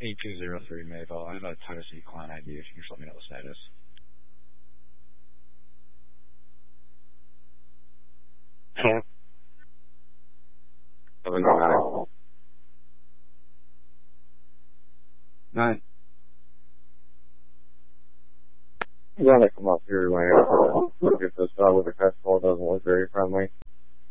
8203 Mayville. I have a Tennessee client ID if you can just let me know the status. Sure. 709. 9. You gotta come up here, Lance. Look at this dog with a fastball doesn't look very friendly.